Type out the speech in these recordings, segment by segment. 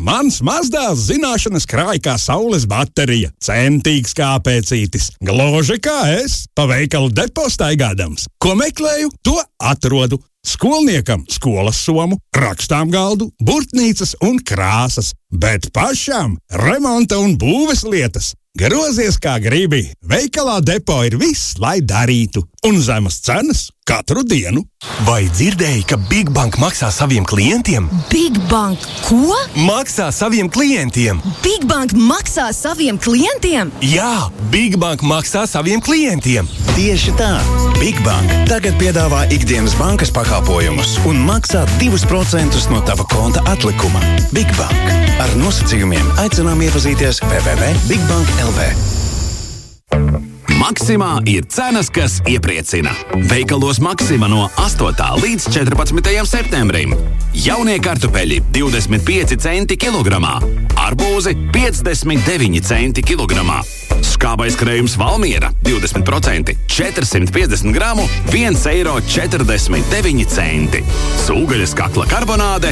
Mans mazdēls zināšanas krāj kā saules baterija, centīgs kā pēcītis, gluži kā es, pa veikalu depo staigādams. Ko meklēju, to atrodu. Skolniekam skolas somu, rakstām galdu, burtnīcas un krāsas, bet pašam remonta un būves lietas. Grozies kā gribi, veikalā depo ir viss, lai darītu, un zemas cenas katru dienu. Vai dzirdēji, ka Big Bank maksā saviem klientiem? Big Bank ko? Maksā saviem klientiem! Big Bank maksā saviem klientiem? Jā, Big Bank maksā saviem klientiem! Tieši tā! Big Bank tagad piedāvā ikdienas bankas pakalpojumus un maksā 2% no tava konta atlikuma. Big Bank. Ar nosacījumiem aicinām iepazīties www.bigbank.lv. Maksimā ir cenas, kas iepriecina. Veikalos Maksima no 8. līdz 14. septembrim. Jaunie kartupeļi 25 centi kilogramā. Arbūzi 59 centi kilogramā. Skābais krējums Valmiera 20%, 450 gramu, 1,49 eiro. Sūgaļas kakla karbonāde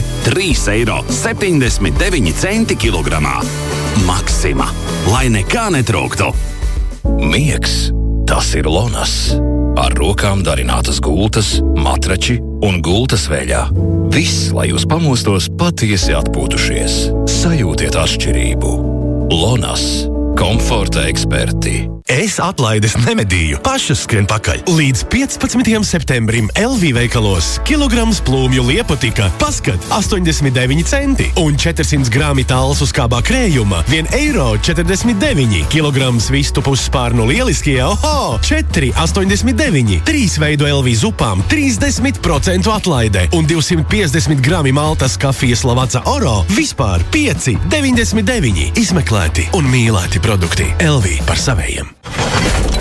3,79 eiro kilogramā. Maksima, lai nekā netrūktu. Miegs, tas ir Lonas. Ar rokām darinātas gultas, matrači un gultas veļā. Viss, lai jūs pamostos patiesi atpūtušies. Sajūtiet atšķirību. Lonas. Komforta eksperti. Es atlaides nemedīju, pašas skrien pakaļ. Līdz 15. septembrim LV veikalos kilograms plūmju liepatika paskat 89 centi un 400 grāmi talsu skābā krējuma 1,49 eiro. Kilograms vistu pusspārnu lieliskie, 4,89. 3 veidu LV zupām 30% atlaide un 250 grāmi maltas kafijas Lavazza Oro vispār 5,99. Izmeklēti un mīlēti produkti. LV par savējiem.